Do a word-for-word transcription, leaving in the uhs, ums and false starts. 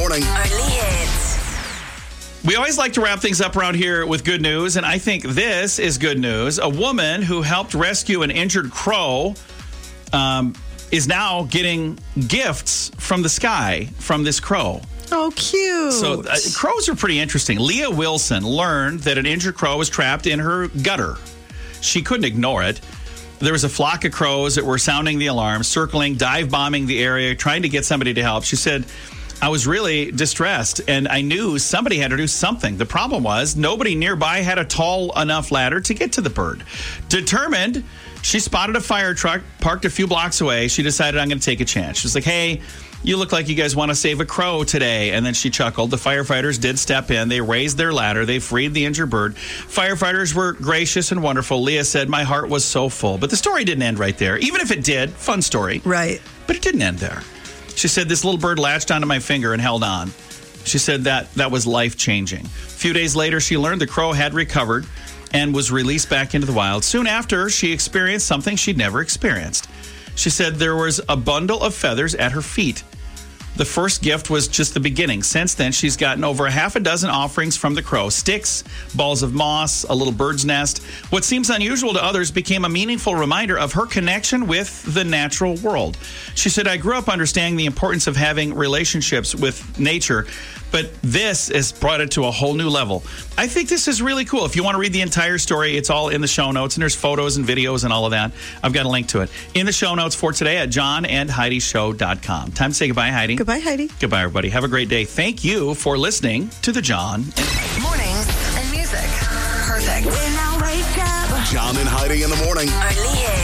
morning. Only hits. We always like to wrap things up around here with good news, and I think this is good news. A woman who helped rescue an injured crow um, is now getting gifts from the sky from this crow. Oh, cute. So uh, crows are pretty interesting. Leah Wilson learned that an injured crow was trapped in her gutter. She couldn't ignore it. There was a flock of crows that were sounding the alarm, circling, dive bombing the area, trying to get somebody to help. She said, I was really distressed, and I knew somebody had to do something. The problem was nobody nearby had a tall enough ladder to get to the bird. Determined, she spotted a fire truck parked a few blocks away. She decided, I'm going to take a chance. She was like, hey, you look like you guys want to save a crow today. And then she chuckled. The firefighters did step in. They raised their ladder. They freed the injured bird. Firefighters were gracious and wonderful. Leah said, my heart was so full. But the story didn't end right there. Even if it did, fun story. Right. But it didn't end there. She said, this little bird latched onto my finger and held on. She said that that was life-changing. A few days later, she learned the crow had recovered and was released back into the wild. Soon after, she experienced something she'd never experienced. She said there was a bundle of feathers at her feet. The first gift was just the beginning. Since then, she's gotten over a half a dozen offerings from the crow. Sticks, balls of moss, a little bird's nest. What seems unusual to others became a meaningful reminder of her connection with the natural world. She said, I grew up understanding the importance of having relationships with nature, but this has brought it to a whole new level. I think this is really cool. If you want to read the entire story, it's all in the show notes, and there's photos and videos and all of that. I've got a link to it in the show notes for today at john and heidi show dot com. Time to say goodbye, Heidi. Goodbye, Heidi. Goodbye, everybody. Have a great day. Thank you for listening to the John and Mornings and music. Perfect. When I wake up. John and Heidi in the morning. Only hits.